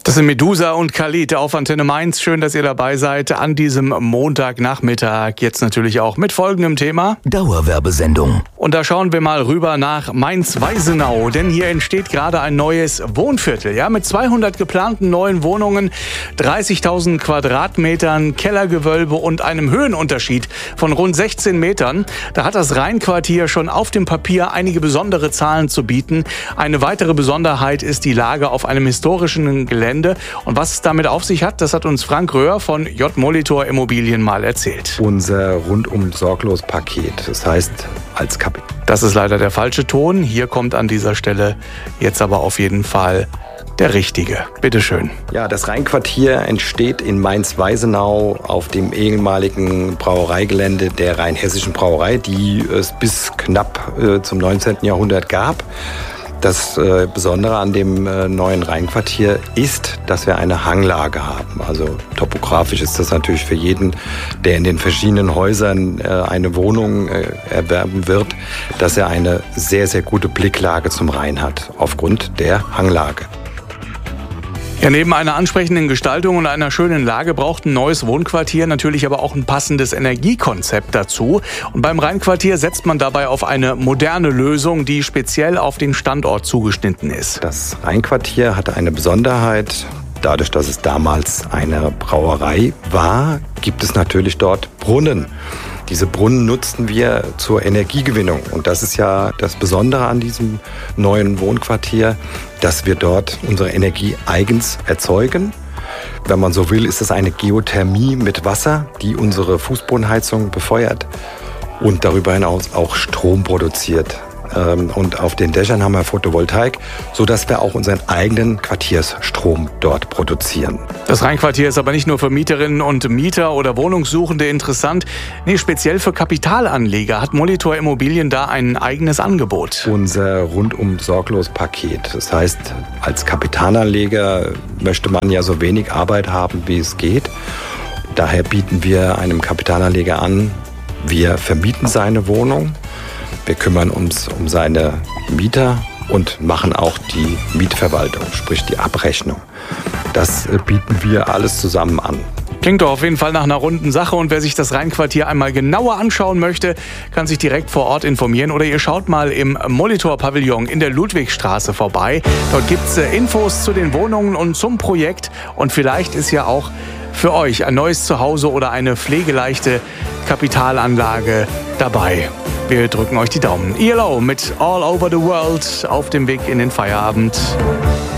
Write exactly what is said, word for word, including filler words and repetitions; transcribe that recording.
Das sind Medusa und Khalid auf Antenne Mainz. Schön, dass ihr dabei seid an diesem Montagnachmittag. Jetzt natürlich auch mit folgendem Thema. Dauerwerbesendung. Und da schauen wir mal rüber nach Mainz-Weisenau. Denn hier entsteht gerade ein neues Wohnviertel. Ja, mit zweihundert geplanten neuen Wohnungen, dreißigtausend Quadratmetern, Kellergewölbe und einem Höhenunterschied von rund sechzehn Metern. Da hat das Rheinquartier schon auf dem Papier einige besondere Zahlen zu bieten. Eine weitere Besonderheit ist die Lage auf einem historischen Gelände. Und was es damit auf sich hat, das hat uns Frank Röhr von J Molitor Immobilien mal erzählt. Unser rundum sorglos Paket, das heißt als Kapital. Das ist leider der falsche Ton. Hier kommt an dieser Stelle jetzt aber auf jeden Fall der richtige. Bitteschön. Ja, das Rheinquartier entsteht in Mainz-Weisenau auf dem ehemaligen Brauereigelände der Rheinhessischen Brauerei, die es bis knapp äh, zum neunzehnten Jahrhundert gab. Das äh, Besondere an dem äh, neuen Rheinquartier ist, dass wir eine Hanglage haben. Also topografisch ist das natürlich für jeden, der in den verschiedenen Häusern äh, eine Wohnung äh, erwerben wird, dass er eine sehr, sehr gute Blicklage zum Rhein hat, aufgrund der Hanglage. Ja, neben einer ansprechenden Gestaltung und einer schönen Lage braucht ein neues Wohnquartier natürlich aber auch ein passendes Energiekonzept dazu. Und beim Rheinquartier setzt man dabei auf eine moderne Lösung, die speziell auf den Standort zugeschnitten ist. Das Rheinquartier hatte eine Besonderheit. Dadurch, dass es damals eine Brauerei war, gibt es natürlich dort Brunnen. Diese Brunnen nutzten wir zur Energiegewinnung. Und das ist ja das Besondere an diesem neuen Wohnquartier, dass wir dort unsere Energie eigens erzeugen. Wenn man so will, ist es eine Geothermie mit Wasser, die unsere Fußbodenheizung befeuert und darüber hinaus auch Strom produziert. Und auf den Dächern haben wir Photovoltaik, sodass wir auch unseren eigenen Quartiersstrom dort produzieren. Das Rheinquartier ist aber nicht nur für Mieterinnen und Mieter oder Wohnungssuchende interessant. Nee, speziell für Kapitalanleger hat Molitor Immobilien da ein eigenes Angebot. Unser rundum sorglos Paket. Das heißt, als Kapitalanleger möchte man ja so wenig Arbeit haben, wie es geht. Daher bieten wir einem Kapitalanleger an, wir vermieten seine Wohnung. Wir kümmern uns um seine Mieter und machen auch die Mietverwaltung, sprich die Abrechnung. Das bieten wir alles zusammen an. Klingt doch auf jeden Fall nach einer runden Sache. Und wer sich das Rheinquartier einmal genauer anschauen möchte, kann sich direkt vor Ort informieren. Oder ihr schaut mal im Molitor-Pavillon in der Ludwigstraße vorbei. Dort gibt es Infos zu den Wohnungen und zum Projekt. Und vielleicht ist ja auch für euch ein neues Zuhause oder eine pflegeleichte Kapitalanlage dabei. Wir drücken euch die Daumen. E L O mit All Over the World auf dem Weg in den Feierabend.